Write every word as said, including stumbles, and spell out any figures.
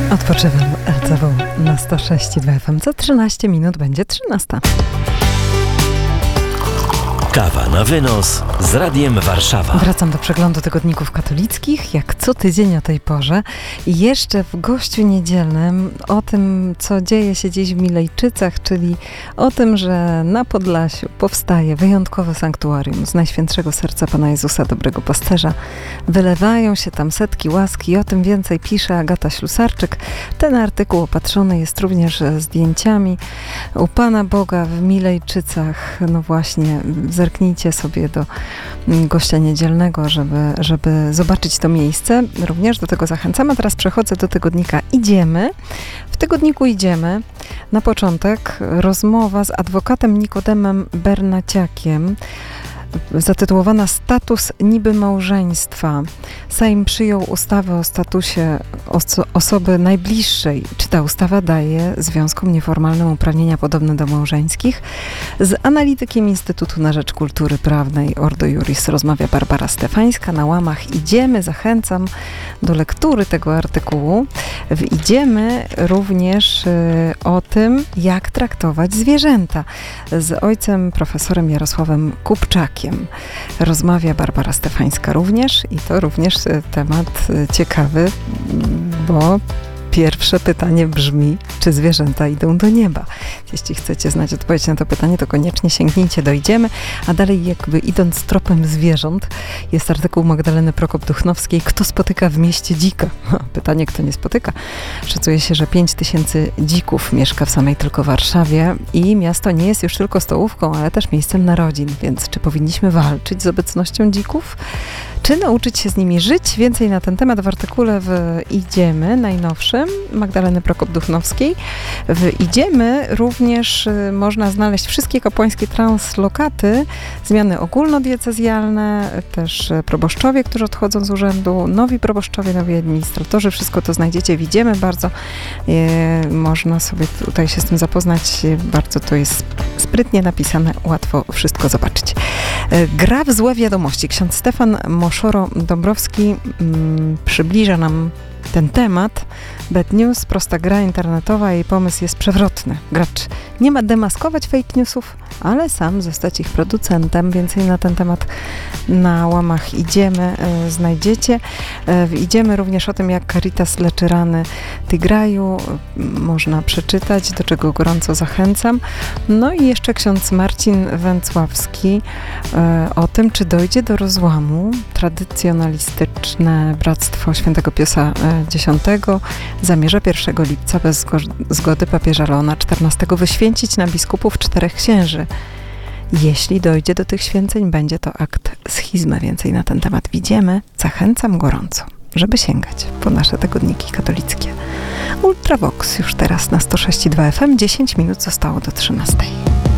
Odpoczywam L C W na sto sześć i dwa F M. Za trzynaście minut będzie trzynasta. Kawa na wynos z Radiem Warszawa. Wracam do przeglądu tygodników katolickich, jak co tydzień o tej porze. I jeszcze w gościu niedzielnym o tym, co dzieje się dziś w Milejczycach, czyli o tym, że na Podlasiu powstaje wyjątkowe sanktuarium z Najświętszego Serca Pana Jezusa, Dobrego Pasterza. Wylewają się tam setki łaski i o tym więcej pisze Agata Ślusarczyk. Ten artykuł opatrzony jest również zdjęciami u Pana Boga w Milejczycach. No właśnie, zerknijcie sobie do gościa niedzielnego, żeby, żeby zobaczyć to miejsce. Również do tego zachęcam. A teraz przechodzę do tygodnika Idziemy. W tygodniku Idziemy na początek rozmowa z adwokatem Nikodemem Bernaciakiem, zatytułowana Status niby małżeństwa. Sejm przyjął ustawę o statusie oso- osoby najbliższej. Czy ta ustawa daje związkom nieformalnym uprawnienia podobne do małżeńskich? Z analitykiem Instytutu na Rzecz Kultury Prawnej Ordo Iuris rozmawia Barbara Stefańska. Na łamach Idziemy zachęcam do lektury tego artykułu. W Idziemy również y, o tym, jak traktować zwierzęta. Z ojcem profesorem Jarosławem Kupczakiem rozmawia Barbara Stefańska również i to również temat ciekawy, bo pierwsze pytanie brzmi, czy zwierzęta idą do nieba? Jeśli chcecie znać odpowiedź na to pytanie, to koniecznie sięgnijcie do Idziemy, a dalej jakby idąc tropem zwierząt, jest artykuł Magdaleny Prokop-Duchnowskiej, kto spotyka w mieście dzika? Pytanie, kto nie spotyka. Szacuje się, że pięć tysięcy dzików mieszka w samej tylko Warszawie i miasto nie jest już tylko stołówką, ale też miejscem narodzin, więc czy powinniśmy walczyć z obecnością dzików? Czy nauczyć się z nimi żyć? Więcej na ten temat w artykule w Idziemy, najnowszym, Magdaleny Prokop-Duchnowskiej. W Idziemy również y, można znaleźć wszystkie kapłańskie translokaty, zmiany ogólnodiecezjalne, też y, proboszczowie, którzy odchodzą z urzędu, nowi proboszczowie, nowi administratorzy. Wszystko to znajdziecie w Idziemy. Bardzo y, można sobie tutaj się z tym zapoznać. Bardzo to jest sprytnie napisane, łatwo wszystko zobaczyć. Y, gra w złe wiadomości. Ksiądz Stefan Moszoro-Dąbrowski mm, przybliża nam ten temat. Bad News, prosta gra internetowa, jej pomysł jest przewrotny. Gracz nie ma demaskować fake newsów, ale sam zostać ich producentem. Więcej na ten temat na łamach Idziemy e, znajdziecie. E, Idziemy również o tym, jak Caritas leczy rany Tygraju. Można przeczytać, do czego gorąco zachęcam. No i jeszcze ksiądz Marcin Węcławski e, o tym, czy dojdzie do rozłamu. Tradycjonalistyczne Bractwo Świętego Piosa X zamierza pierwszego lipca bez zgody papieża Leona czternastego wyświęcić na biskupów czterech księży. Jeśli dojdzie do tych święceń, będzie to akt schizmy. Więcej na ten temat widzimy. Zachęcam gorąco, żeby sięgać po nasze tygodniki katolickie. Ultravox już teraz na sto sześć i dwa F M. dziesięć minut zostało do trzynastej.